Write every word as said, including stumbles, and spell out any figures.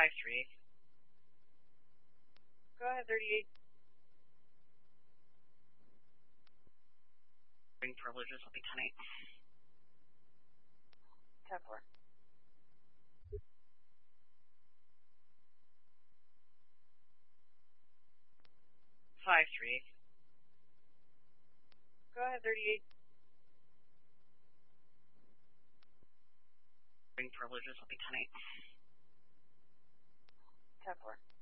five three. Go ahead, thirty-eight. Ring privileges will be ten eight. ten four. five three. Go ahead, thirty-eight. Ring privileges will be ten eight. ten four.